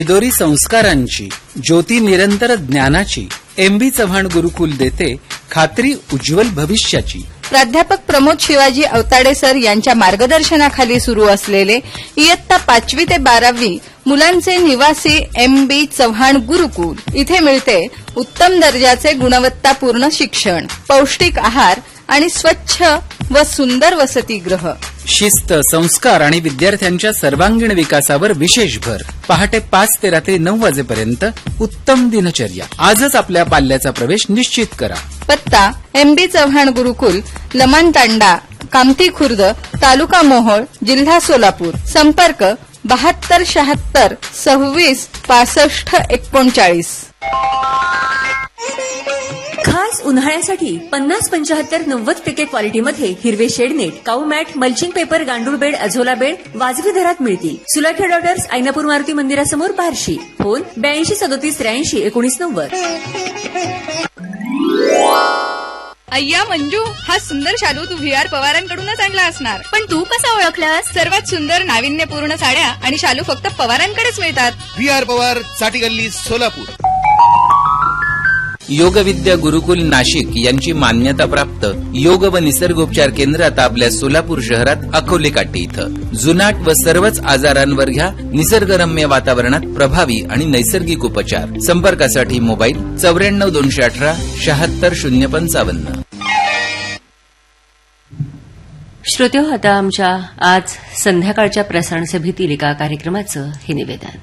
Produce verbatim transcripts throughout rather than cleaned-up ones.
दोरी संस्कारांची ज्योती निरंतर ज्ञानाची एम बी चव्हाण गुरुकुल देते खात्री उज्ज्वल भविष्याची. प्राध्यापक प्रमोद शिवाजी अवताडे सर यांच्या मार्गदर्शनाखाली सुरू असलेले इयत्ता पाचवी ते बारावी मुलांचे निवासी एम बी चव्हाण गुरुकुल. इथे मिळते उत्तम दर्जाचे गुणवत्तापूर्ण शिक्षण, पौष्टिक आहार आणि स्वच्छ व सुंदर वसतिगृह. शिस्त, संस्कार आणि विद्यार्थ्यांच्या सर्वांगीण विकासावर विशेष भर. पहाटे पाच ते रात्री नऊ वाजेपर्यंत उत्तम दिनचर्या. आजच आपल्या पाल्याचा प्रवेश निश्चित करा. पत्ता एम बी चव्हाण गुरुकुल, लमान तांडा, कामठी खुर्द, तालुका मोहोळ, जिल्हा सोलापूर. संपर्क बहात्तर शहात्तर सव्वीस पासष्ट एकोणचाळीस. खास उन्हाळ्यासाठी पन्नास पंचाहत्तर नव्वद टक्के क्वालिटीमध्ये हिरवे शेडनेट, काऊ मॅट, मल्चिंग पेपर, गांडूळ बेड, अझोला बेड वाजवी दरात मिळतील. सुलाखे डॉटर्स, ऐनापूर मारुती मंदिरासमोर बार्शी. फोन ब्याऐंशी सदोतीस त्र्याऐंशी एकोणीस नव्वद. अय्या मंजू, हा सुंदर शालू तू व्ही आर पवारांकडूनच आणला असणार. पण तू कसा ओळखलास? सर्वात सुंदर नाविन्यपूर्ण साड्या आणि शालू फक्त पवारांकडेच मिळतात. व्ही आर पवार, साठी गल्ली, सोलापूर. योगविद्या गुरुकुल नाशिक यांची मान्यताप्राप्त योग व निसर्गोपचार केंद्र आता आपल्या सोलापूर शहरात अकोले काठी इथं. जुनाट व सर्वच आजारांवर घ्या निसर्गरम्य वातावरणात प्रभावी आणि नैसर्गिक उपचार. संपर्कासाठी मोबाईल चौऱ्याण्णव दोनशे अठरा शहात्तर शून्य पंचावन्न. श्रोत्यो, आता आमच्या आज संध्याकाळच्या प्रसारण सभेतील एका कार्यक्रमाचं हे निवेदन.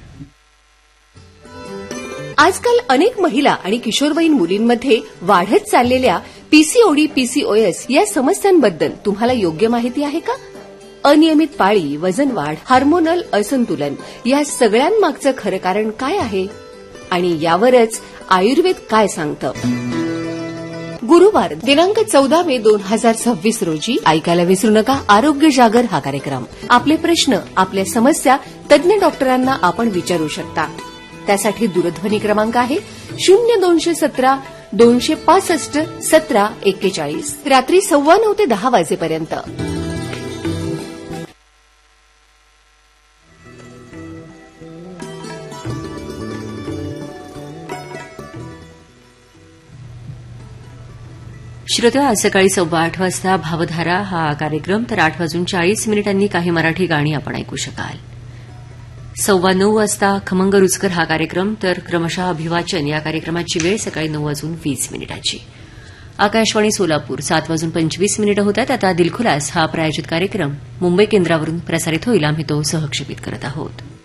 आजकाल अनेक महिला आणि किशोरवयीन मुलींमध्ये वाढत चाललेल्या पीसीओडी पीसीओएस या समस्यांबद्दल तुम्हाला योग्य माहिती आहे का? अनियमित पाळी, वजन वाढ, हार्मोनल असंतुलन या सगळ्यांमागचं खरं कारण काय आहे आणि यावरच आयुर्वेद काय सांगतं? गुरुवार दिनांक चौदा मे दोन हजार सव्वीस रोजी ऐकायला विसरू नका आरोग्य जागर हा कार्यक्रम. आपले प्रश्न, आपल्या समस्या तज्ज्ञ डॉक्टरांना आपण विचारू शकता. त्यासाठी दूरध्वनी क्रमांक आहे शून्य दोनशे सतरा दोनशे पासष्ट सतरा एक्केचाळीस. रात्री सव्वा नऊ ते दहा वाजेपर्यंत. श्रोत्या, आज सकाळी सव्वा आठ वाजता भावधारा हा कार्यक्रम, तर आठ वाजून चाळीस मिनिटांनी काही मराठी गाणी आपण ऐकू शकाल. सव्वा नऊ वाजता खमंग रुचकर हा कार्यक्रम, तर क्रमशः अभिवाचन या कार्यक्रमाची वेळ सकाळी नऊ वाजून वीस मिनिटाची. आकाशवाणी सोलापूर सात वाजून पंचवीस मिनिटं होतात. आता दिलखुलास हा प्रायोजित कार्यक्रम मुंबई केंद्रावरून प्रसारित होईल. आम्ही तो सहक्षेपित करत आहोत.